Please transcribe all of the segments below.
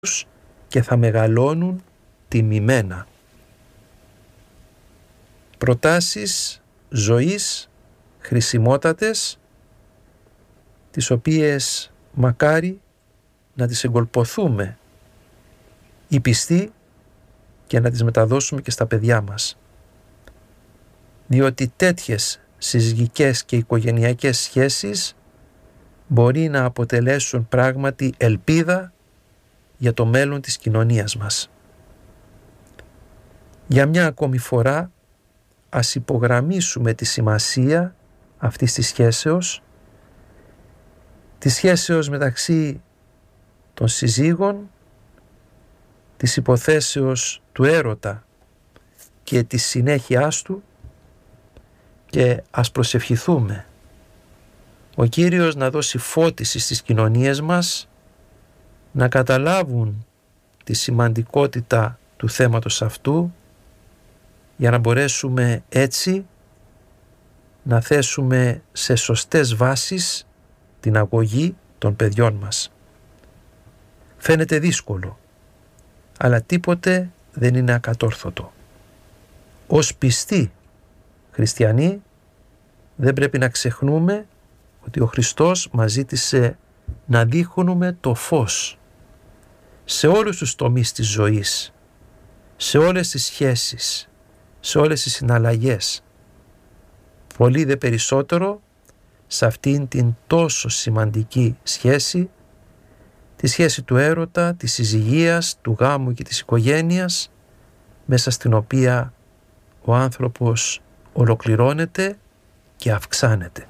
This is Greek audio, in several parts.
και θα μεγαλώνουν τιμημένα. Προτάσεις ζωής χρησιμότατες, τις οποίες μακάρι να τις εγκολποθούμε οι πιστοί και να τις μεταδώσουμε και στα παιδιά μας. Διότι τέτοιες συζυγικές και οικογενειακές σχέσεις μπορεί να αποτελέσουν πράγματι ελπίδα για το μέλλον της κοινωνίας μας. Για μια ακόμη φορά ας υπογραμμίσουμε τη σημασία αυτής της σχέσεως μεταξύ των συζύγων, της υποθέσεως του έρωτα και της συνέχειάς του, και ας προσευχηθούμε ο Κύριος να δώσει φώτιση στις κοινωνίες μας, να καταλάβουν τη σημαντικότητα του θέματος αυτού, για να μπορέσουμε έτσι να θέσουμε σε σωστές βάσεις την αγωγή των παιδιών μας. Φαίνεται δύσκολο, αλλά τίποτε δεν είναι ακατόρθωτο. Ως πιστοί χριστιανοί δεν πρέπει να ξεχνούμε ότι ο Χριστός μας ζήτησε να δείχνουμε το φως σε όλους τους τομείς της ζωής, σε όλες τις σχέσεις, σε όλες τις συναλλαγές. Πολύ δε περισσότερο σε αυτήν την τόσο σημαντική σχέση, τη σχέση του έρωτα, της συζυγίας, του γάμου και της οικογένειας, μέσα στην οποία ο άνθρωπος ολοκληρώνεται και αυξάνεται.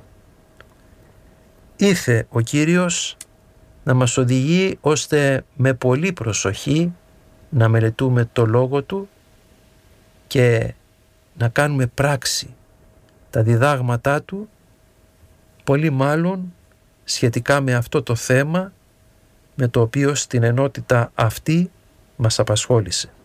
Ήθε ο Κύριος να μας οδηγεί ώστε με πολύ προσοχή να μελετούμε το Λόγο Του και να κάνουμε πράξη τα διδάγματά Του, πολύ μάλλον σχετικά με αυτό το θέμα με το οποίο στην ενότητα αυτή μας απασχόλησε.